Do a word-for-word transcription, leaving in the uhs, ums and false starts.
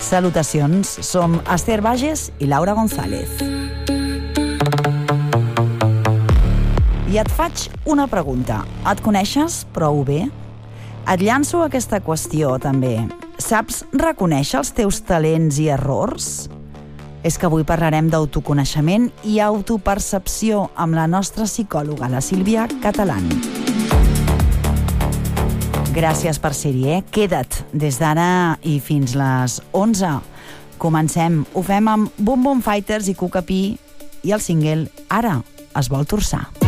Salutacions, som Esther Bages i Laura González. I et faig una pregunta. Et coneixes prou bé? Et llanço aquesta qüestió, també. Saps reconèixer els teus talents i errors? És que avui parlarem d'autoconeixement i autopercepció amb la nostra psicòloga, la Sílvia Catalán. Gràcies per ser-hi, eh? Queda't des d'ara i fins les onze. Comencem. Ho fem amb Boom Boom Fighters i Cuca Pí i el single Ara es vol torçar.